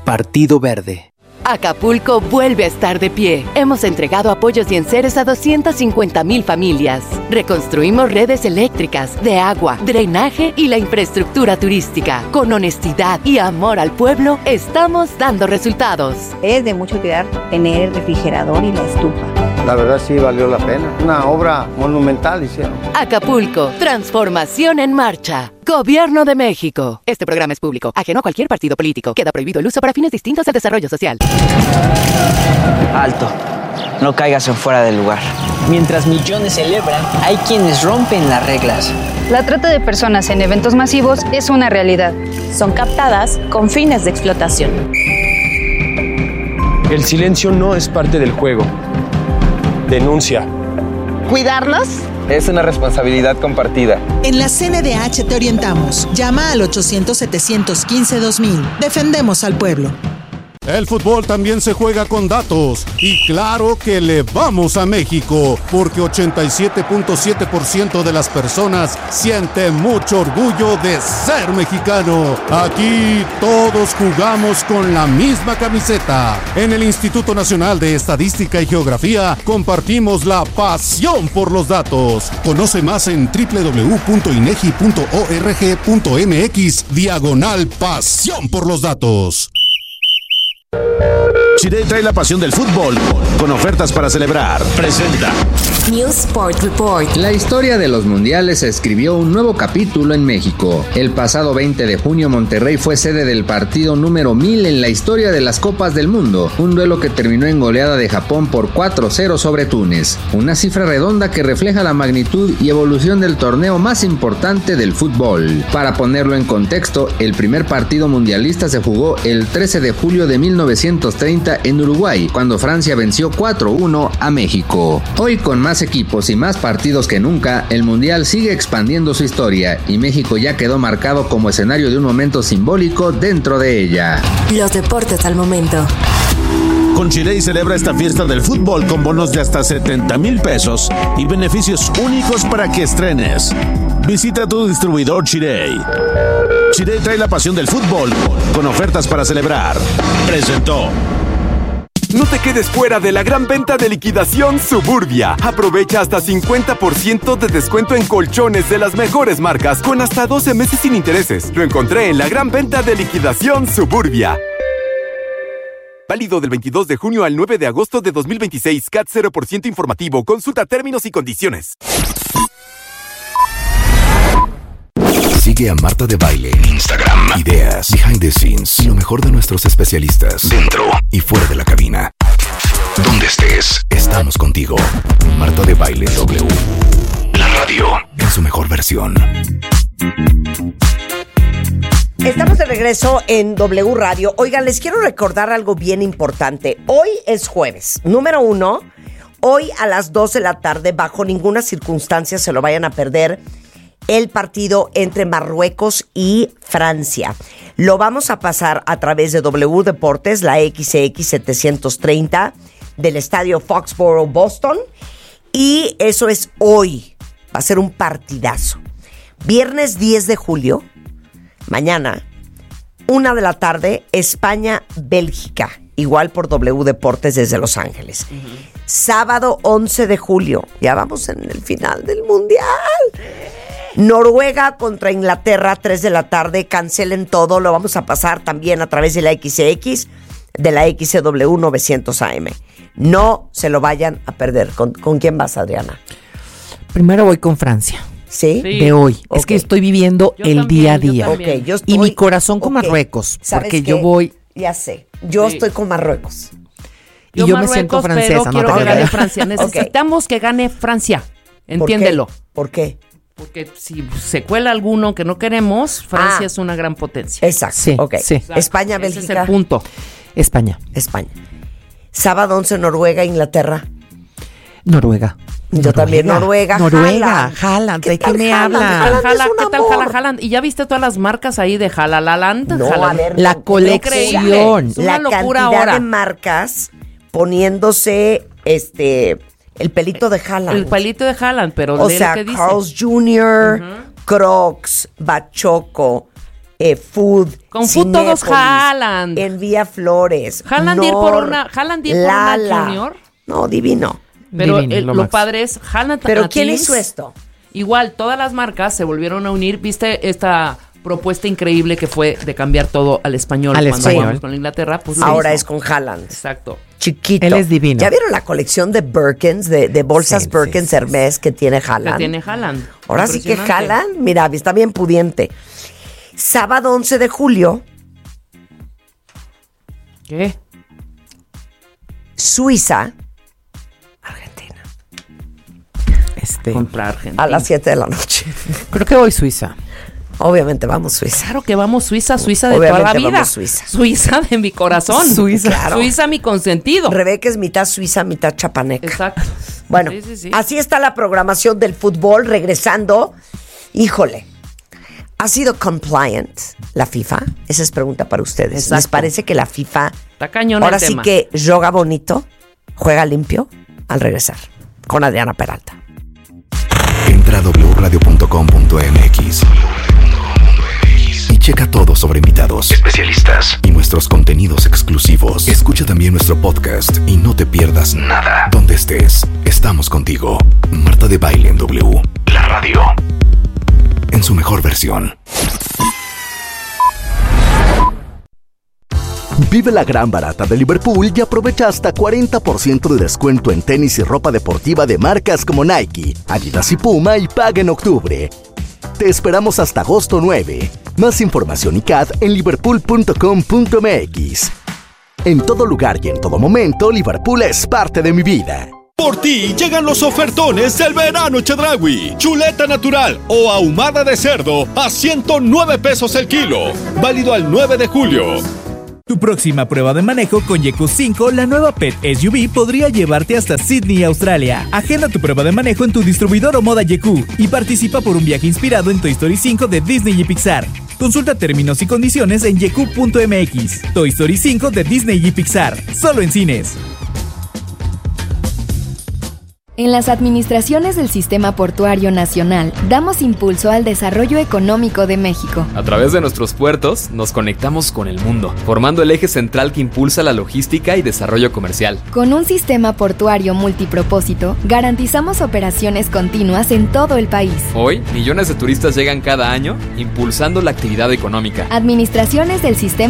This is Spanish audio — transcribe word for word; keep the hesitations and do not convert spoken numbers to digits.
Partido Verde. Acapulco vuelve a estar de pie. Hemos entregado apoyos y enseres a doscientas cincuenta mil familias. Reconstruimos redes eléctricas, de agua, drenaje y la infraestructura turística. Con honestidad y amor al pueblo, estamos dando resultados. Es de mucha utilidad tener el refrigerador y la estufa. La verdad sí valió la pena. Una obra monumental hicieron. Acapulco, transformación en marcha. Gobierno de México. Este programa es público, ajeno a cualquier partido político. Queda prohibido el uso para fines distintos del desarrollo social. Alto. No caigas en fuera del lugar. Mientras millones celebran, hay quienes rompen las reglas. La trata de personas en eventos masivos es una realidad. Son captadas con fines de explotación. El silencio no es parte del juego. Denuncia. ¿Cuidarnos? Es una responsabilidad compartida. En la C N D H te orientamos. Llama al ochocientos, setecientos quince, dos mil. Defendemos al pueblo. El fútbol también se juega con datos y claro que le vamos a México porque ochenta y siete punto siete por ciento de las personas siente mucho orgullo de ser mexicano. Aquí todos jugamos con la misma camiseta. En el Instituto Nacional de Estadística y Geografía compartimos la pasión por los datos. Conoce más en doble u doble u doble u punto inegi punto org punto mx diagonal pasión por los datos. Chirey trae la pasión del fútbol con ofertas para celebrar. Presenta News Sport Report. La historia de los mundiales escribió un nuevo capítulo en México. El pasado veinte de junio Monterrey fue sede del partido número mil en la historia de las Copas del Mundo, un duelo que terminó en goleada de Japón por cuatro cero sobre Túnez, una cifra redonda que refleja la magnitud y evolución del torneo más importante del fútbol. Para ponerlo en contexto, el primer partido mundialista se jugó el trece de julio de mil novecientos treinta en Uruguay, cuando Francia venció cuatro uno a México. Hoy, con más equipos y más partidos que nunca, el Mundial sigue expandiendo su historia y México ya quedó marcado como escenario de un momento simbólico dentro de ella. Los deportes al momento. Con Chirey celebra esta fiesta del fútbol con bonos de hasta setenta mil pesos y beneficios únicos para que estrenes. Visita tu distribuidor Chirey. Chirey trae la pasión del fútbol con ofertas para celebrar. Presentó. No te quedes fuera de la gran venta de liquidación Suburbia. Aprovecha hasta cincuenta por ciento de descuento en colchones de las mejores marcas con hasta doce meses sin intereses. Lo encontré en la gran venta de liquidación Suburbia. Válido del veintidós de junio al nueve de agosto de dos mil veintiséis. C A T cero por ciento informativo. Consulta términos y condiciones. Sigue a Marta de Baile en Instagram. Ideas, behind the scenes y lo mejor de nuestros especialistas dentro y fuera de la cabina. Donde estés, estamos contigo. Marta de Baile W. La radio en su mejor versión. Estamos de regreso en W Radio. Oigan, les quiero recordar algo bien importante. Hoy es jueves. Número uno, hoy a las dos de la tarde, bajo ninguna circunstancia se lo vayan a perder, el partido entre Marruecos y Francia. Lo vamos a pasar a través de W Deportes, la X X setecientos treinta del estadio Foxborough, Boston. Y eso es hoy. Va a ser un partidazo. Viernes diez de julio, mañana, una de la tarde, España-Bélgica. Igual por W Deportes desde Los Ángeles. Uh-huh. Sábado once de julio. Ya vamos en el final del Mundial. Noruega contra Inglaterra, tres de la tarde. Cancelen todo, lo vamos a pasar también a través de la X X, de la X W novecientos A M. No se lo vayan a perder. ¿Con, ¿con quién vas, Adriana? Primero voy con Francia. ¿Sí? Sí. De hoy. Okay. Es que estoy viviendo yo el también, día a día. Okay, yo estoy, y mi corazón con okay. Marruecos. Porque qué? yo voy... Ya sé. Yo sí. estoy con Marruecos. Y yo, yo me siento francesa. Pero quiero no que gane Francia. Necesitamos okay. que gane Francia. Entiéndelo. ¿Por qué? Porque si se cuela alguno que no queremos, Francia ah, es una gran potencia. Exacto. Sí, okay. sí. España, Bélgica. Ese es el punto. España. España. Sábado once, Noruega, Inglaterra. Noruega. Yo Noruega. también, Noruega. Noruega, Haaland. ¿De qué me habla? ¿Qué tal Jala Haaland? ¿Y ya viste todas las marcas ahí de Halaland? No, a ver, la colección. Es una la locura cantidad ahora. De marcas poniéndose este el pelito de Haaland. El pelito de Haaland, pero o sea, Carl's junior, uh-huh. Crocs, Bachoco, eh, Food, Con Food todos Cinépolis, Haaland. en Vía Flores. Haaland ir por una, Haaland ir por una Lala. Junior. No, divino. Pero Divino, el- lo lo, máximo. padre es Haaland. ¿Pero a quién Teams. hizo esto? Igual, todas las marcas se volvieron a unir. ¿Viste esta propuesta increíble que fue de cambiar todo al español Al cuando español. jugamos con Inglaterra? Pues lo Ahora mismo. es con Haaland. Exacto. Chiquito. Él es divino. ¿Ya vieron la colección de Birkins, de, de bolsas Sí, Birkins sí, sí, Hermes que tiene Que Haaland? tiene Haaland. Ahora sí que Impresionante. Haaland, mira, está bien pudiente. Sábado once de julio, ¿Qué? Suiza, Argentina, Este, Contra Argentina. a las siete de la noche. creo que voy Suiza. Obviamente vamos Suiza. Claro que vamos Suiza, Suiza de Obviamente toda la vida. vamos Suiza. Suiza de mi corazón. Suiza. Claro. Suiza mi consentido. Rebeca es mitad suiza, mitad chapaneca. Exacto. Bueno, Sí, sí, sí. así está la programación del fútbol. Regresando, híjole, ¿ha sido compliant la FIFA? Esa es pregunta para ustedes. ¿Les Exacto. parece que la FIFA Está cañón ahora el sí tema. que juega bonito, juega limpio? Al regresar, con Adriana Peralta. Entra a doble u radio punto com punto m x y checa todo sobre invitados, especialistas y nuestros contenidos exclusivos. Escucha también nuestro podcast y no te pierdas nada. Donde estés, estamos contigo. Marta de Baile en W, la radio, en su mejor versión. Vive la gran barata de Liverpool y aprovecha hasta cuarenta por ciento de descuento en tenis y ropa deportiva de marcas como Nike, Adidas y Puma y paga en octubre. Te esperamos hasta agosto nueve. Más información y C A D en liverpool punto com punto m x. En todo lugar y en todo momento, Liverpool es parte de mi vida. Por ti llegan los ofertones del verano Chedraui. Chuleta natural o ahumada de cerdo a ciento nueve pesos el kilo. Válido al nueve de julio. Tu próxima prueba de manejo con Yeku cinco, la nueva Pet S U V, podría llevarte hasta Sydney, Australia. Agenda tu prueba de manejo en tu distribuidor o moda Yeku y participa por un viaje inspirado en Toy Story cinco de Disney y Pixar. Consulta términos y condiciones en yeku punto m x. Toy Story cinco de Disney y Pixar, solo en cines. En las administraciones del Sistema Portuario Nacional, damos impulso al desarrollo económico de México. A través de nuestros puertos, nos conectamos con el mundo, formando el eje central que impulsa la logística y desarrollo comercial. Con un sistema portuario multipropósito, garantizamos operaciones continuas en todo el país. Hoy, millones de turistas llegan cada año, impulsando la actividad económica. Administraciones del Sistema